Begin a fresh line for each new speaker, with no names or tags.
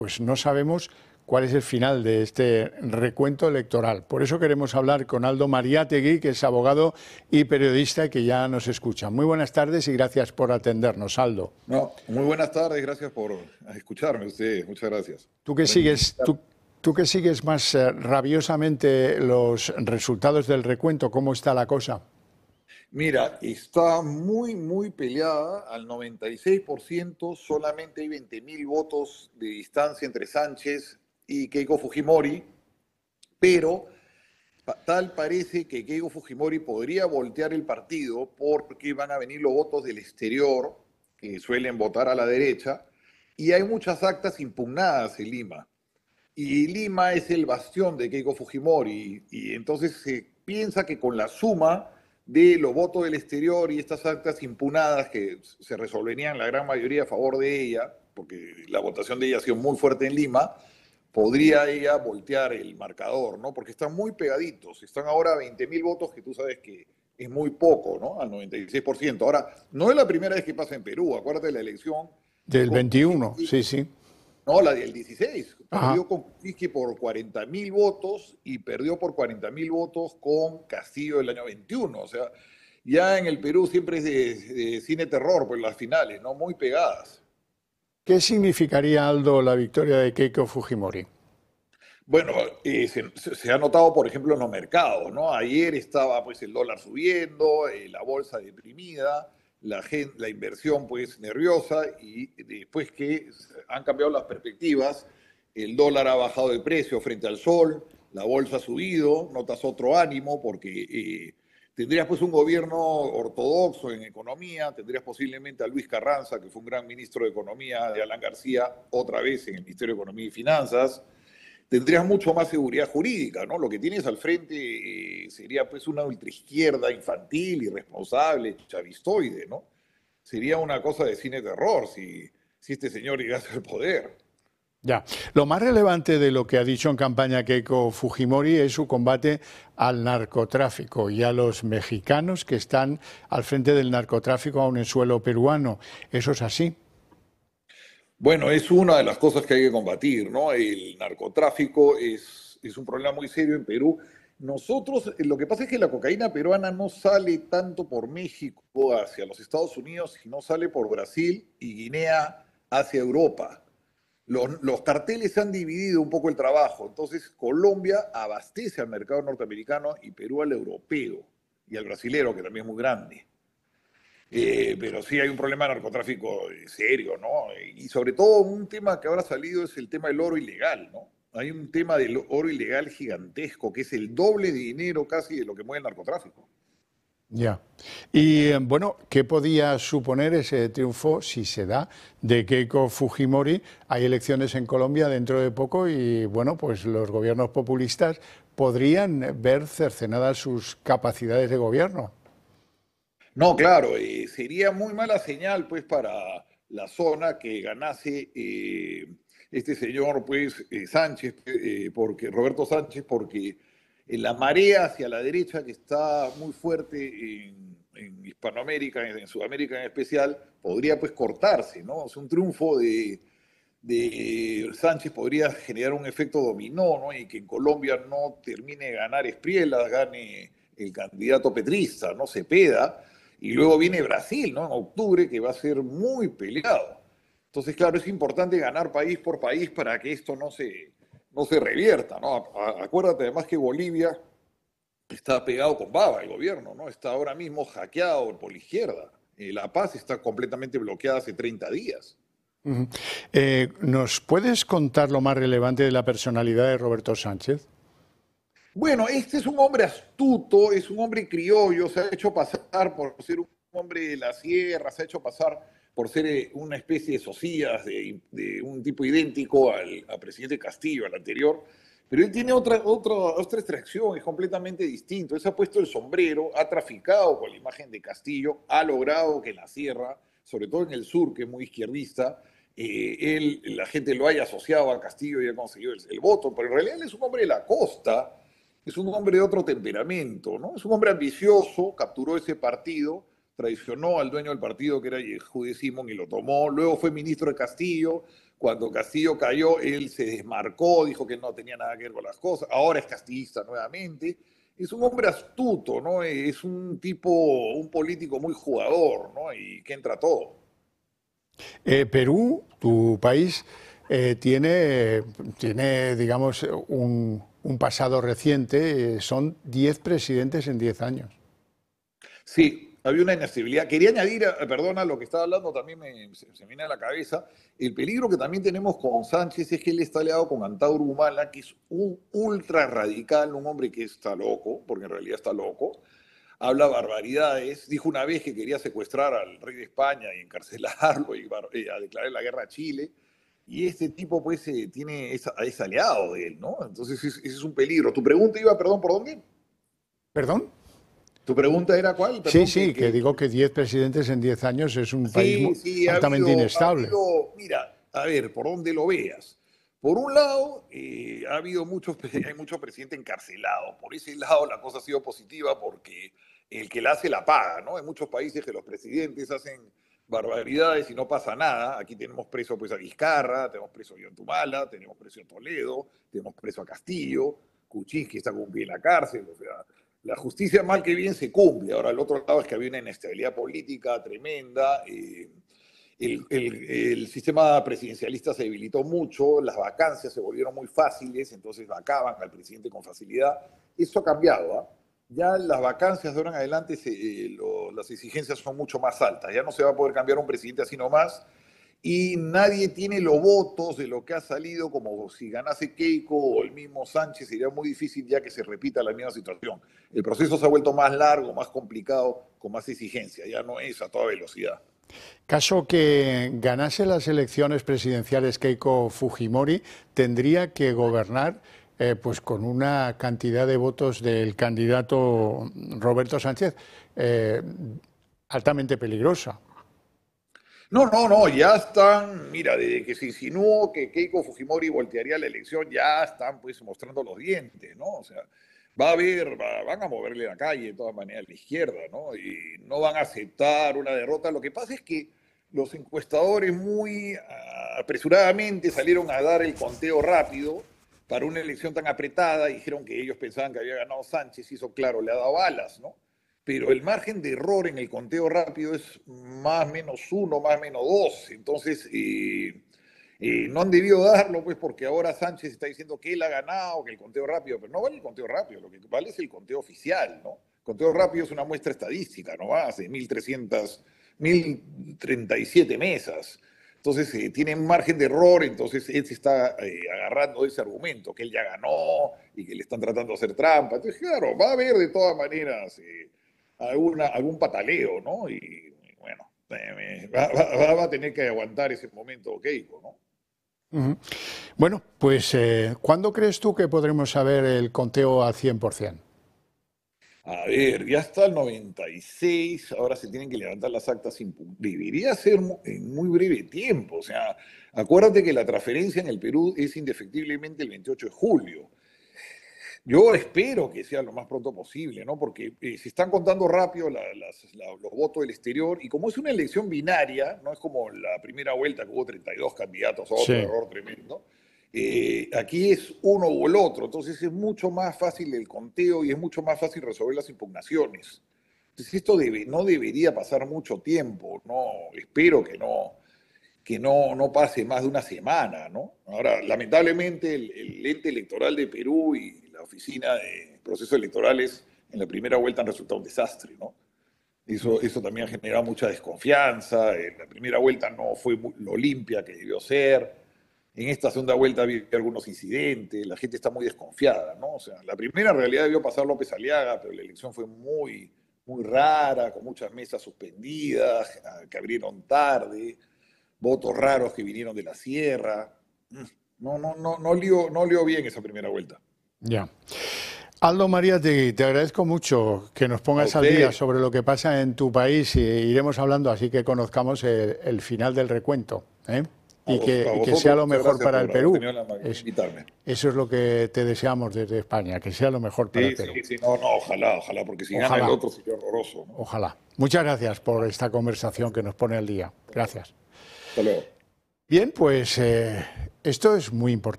pues no sabemos cuál es el final de este recuento electoral. Por eso queremos hablar con Aldo Mariátegui, que es abogado y periodista y que ya nos escucha. Muy buenas tardes y gracias por atendernos, Aldo.
No, muy buenas tardes, gracias por escucharme ustedes, muchas gracias.
Tú que sigues, tú que sigues más rabiosamente los resultados del recuento, ¿cómo está la cosa?
Mira, está muy peleada, al 96%, solamente hay 20.000 votos de distancia entre Sánchez y Keiko Fujimori, pero tal parece que Keiko Fujimori podría voltear el partido porque van a venir los votos del exterior, que suelen votar a la derecha, y hay muchas actas impugnadas en Lima. Y Lima es el bastión de Keiko Fujimori, y entonces se piensa que con la suma de los votos del exterior y estas actas impugnadas que se resolverían la gran mayoría a favor de ella, porque la votación de ella ha sido muy fuerte en Lima, podría ella voltear el marcador, ¿no? Porque están muy pegaditos, están ahora 20.000 votos, que tú sabes que es muy poco, ¿no? Al 96%. Ahora, no es la primera vez que pasa en Perú, acuérdate de la elección de
Del 21, sí, sí.
no, la del 16.
Ajá.
Perdió con Kuczynski por 40.000 votos y perdió por 40.000 votos con Castillo del año 21. O sea, ya en el Perú siempre es de cine terror, pues las finales, ¿no? Muy pegadas.
¿Qué significaría, Aldo, la victoria de Keiko Fujimori?
Bueno, se ha notado, por ejemplo, en los mercados, ¿no? Ayer estaba pues el dólar subiendo, la bolsa deprimida, la inversión pues nerviosa, y después que han cambiado las perspectivas, el dólar ha bajado de precio frente al sol, la bolsa ha subido, notas otro ánimo porque tendrías pues un gobierno ortodoxo en economía, tendrías posiblemente a Luis Carranza, que fue un gran ministro de Economía de Alan García, otra vez en el Ministerio de Economía y Finanzas. Tendrías mucho más seguridad jurídica, ¿no? Lo que tienes al frente sería pues una ultraizquierda infantil, irresponsable, chavistoide, ¿no? Sería una cosa de cine terror si este señor llegase al poder.
Ya. Lo más relevante de lo que ha dicho en campaña Keiko Fujimori es su combate al narcotráfico y a los mexicanos que están al frente del narcotráfico aún en suelo peruano. ¿Eso es así?
Bueno, es una de las cosas que hay que combatir, ¿no? El narcotráfico es un problema muy serio en Perú. Nosotros, lo que pasa es que la cocaína peruana no sale tanto por México hacia los Estados Unidos, sino sale por Brasil y Guinea hacia Europa. Los carteles han dividido un poco el trabajo. Entonces, Colombia abastece al mercado norteamericano y Perú al europeo y al brasilero, que también es muy grande. Pero sí hay un problema de narcotráfico serio, ¿no? Y sobre todo un tema que ahora ha salido es el tema del oro ilegal, ¿no? Hay un tema del oro ilegal gigantesco, que es el doble de dinero casi de lo que mueve el narcotráfico.
Ya. Y bueno, ¿qué podía suponer ese triunfo si se da de Keiko Fujimori? Hay elecciones en Colombia dentro de poco y bueno, pues los gobiernos populistas podrían ver cercenadas sus capacidades de gobierno.
No, claro, sería muy mala señal, pues, para la zona que ganase este señor, pues, Sánchez, porque Roberto Sánchez, porque la marea hacia la derecha, que está muy fuerte en Hispanoamérica, en Sudamérica en especial, podría, pues, cortarse, ¿no? Es un triunfo de Sánchez podría generar un efecto dominó, ¿no? Y que en Colombia no termine de ganar Espriella, gane el candidato petrista, ¿no? Cepeda, y luego viene Brasil, ¿no? En octubre, que va a ser muy peleado. Entonces, claro, es importante ganar país por país para que esto no se revierta, ¿no? Acuérdate además que Bolivia está pegado con baba el gobierno, ¿no? Está ahora mismo hackeado por la izquierda. La Paz está completamente bloqueada hace 30 días.
Ujú. ¿Nos puedes contar lo más relevante de la personalidad de Roberto Sánchez?
Bueno, este es un hombre astuto, es un hombre criollo, se ha hecho pasar por ser un hombre de la sierra, se ha hecho pasar por ser una especie de Socias, de un tipo idéntico al presidente Castillo, al anterior, pero él tiene otra extracción, es completamente distinto. Él se ha puesto el sombrero, ha traficado con la imagen de Castillo, ha logrado que en la sierra, sobre todo en el sur, que es muy izquierdista, la gente lo haya asociado a Castillo y ha conseguido el voto, pero en realidad él es un hombre de la costa, es un hombre de otro temperamento, ¿no? Es un hombre ambicioso, capturó ese partido, traicionó al dueño del partido, que era Jude Simón, y lo tomó. Luego fue ministro de Castillo. Cuando Castillo cayó, él se desmarcó, dijo que no tenía nada que ver con las cosas. Ahora es castillista nuevamente. Es un hombre astuto, ¿no? Es un tipo, un político muy jugador, ¿no? Y que entra a todo.
Perú, tu país, tiene, digamos, un pasado reciente. Son 10 presidentes en 10 años.
Sí, había una inestabilidad. Quería añadir, perdona, lo que estaba hablando también se me viene a la cabeza. El peligro que también tenemos con Sánchez es que él está aliado con Antauro Humala, que es un ultra radical, un hombre que está loco, porque en realidad está loco, habla barbaridades, dijo una vez que quería secuestrar al rey de España y encarcelarlo y a declarar la guerra a Chile. Y este tipo, pues, es aliado de él, ¿no? Entonces, ese es un peligro. Tu pregunta iba, perdón, ¿por dónde?
¿Perdón?
¿Tu pregunta era cuál?
Sí,
Perdón,
sí, que digo que 10 presidentes en 10 años es un país
sí, sí,
altamente inestable.
mira, a ver, por donde lo veas. Por un lado, ha habido hay muchos presidentes encarcelados. Por ese lado, la cosa ha sido positiva porque el que la hace la paga, ¿no? En muchos países que los presidentes hacen barbaridades y no pasa nada. Aquí tenemos preso pues, a Vizcarra, tenemos preso a Ollantumala, tenemos preso a Toledo, tenemos preso a Castillo, Kuczynski está con un pie en la cárcel, o sea, la justicia mal que bien se cumple. Ahora, el otro lado es que había una inestabilidad política tremenda. El sistema presidencialista se debilitó mucho, las vacancias se volvieron muy fáciles, entonces vacaban al presidente con facilidad. Eso ha cambiado, ¿ah? Ya las vacancias de ahora en adelante, las exigencias son mucho más altas. Ya no se va a poder cambiar un presidente así nomás y nadie tiene los votos de lo que ha salido, como si ganase Keiko o el mismo Sánchez, sería muy difícil ya que se repita la misma situación. El proceso se ha vuelto más largo, más complicado, con más exigencia, ya no es a toda velocidad.
Caso que ganase las elecciones presidenciales Keiko Fujimori, tendría que gobernar pues con una cantidad de votos del candidato Roberto Sánchez altamente peligrosa.
No, no, no, ya están, mira, desde que se insinuó que Keiko Fujimori voltearía la elección, ya están pues mostrando los dientes, ¿no? O sea, van a moverle la calle de todas maneras a la izquierda, ¿no? Y no van a aceptar una derrota. Lo que pasa es que los encuestadores muy apresuradamente salieron a dar el conteo rápido para una elección tan apretada, dijeron que ellos pensaban que había ganado Sánchez, hizo claro, le ha dado balas, ¿no? Pero el margen de error en el conteo rápido es más menos uno, más menos dos. Entonces, no han debido darlo, pues, porque ahora Sánchez está diciendo que él ha ganado, que el conteo rápido, pero no vale el conteo rápido, lo que vale es el conteo oficial, ¿no? El conteo rápido es una muestra estadística, no va hace 1.300, 1.037 mesas. Entonces, tiene un margen de error, entonces él se está agarrando de ese argumento, que él ya ganó y que le están tratando de hacer trampa. Entonces, claro, va a haber de todas maneras algún pataleo, ¿no? Y bueno, va a tener que aguantar ese momento Keiko, ¿no?
Ujú. Bueno, pues ¿cuándo crees tú que podremos saber el conteo al 100%?
A ver, ya está el 96, ahora se tienen que levantar las actas. Debería ser en muy breve tiempo. O sea, acuérdate que la transferencia en el Perú es indefectiblemente el 28 de julio. Yo espero que sea lo más pronto posible, ¿no? Porque se están contando rápido los votos del exterior y como es una elección binaria, no es como la primera vuelta que hubo 32 candidatos, otro
Sí.
error tremendo, aquí es uno o el otro, entonces es mucho más fácil el conteo y es mucho más fácil resolver las impugnaciones. Entonces esto no debería pasar mucho tiempo, no, espero que no pase más de una semana, ¿no? Ahora, lamentablemente, el ente electoral de Perú y la oficina de procesos electorales en la primera vuelta han resultado un desastre, ¿no? Eso también ha generado mucha desconfianza. En la primera vuelta no fue lo limpia que debió ser. En esta segunda vuelta había algunos incidentes. La gente está muy desconfiada, ¿no? O sea, la primera en realidad debió pasar López Aliaga, pero la elección fue muy, muy rara, con muchas mesas suspendidas, que abrieron tarde, votos raros que vinieron de la sierra. No, no, no, no lió bien esa primera vuelta.
Ya. Aldo María, te agradezco mucho que nos
A
pongas al día
usted,
sobre lo que pasa en tu país y iremos hablando así que conozcamos el final del recuento, ¿eh?
a, a
Y que sea
vosotros,
lo
muchas
mejor
gracias
para el
por haber
Perú.
tenido la amabilidad de invitarme.
Eso es lo que te deseamos desde España, que sea lo mejor para el
Sí,
Perú.
sí, sí, no, no, ojalá, porque si gana el
Ojalá,
otro sería horroroso, ¿no?
ojalá. Muchas gracias por esta conversación que nos pone al día. Gracias.
Hasta luego.
Bien, pues esto es muy importante.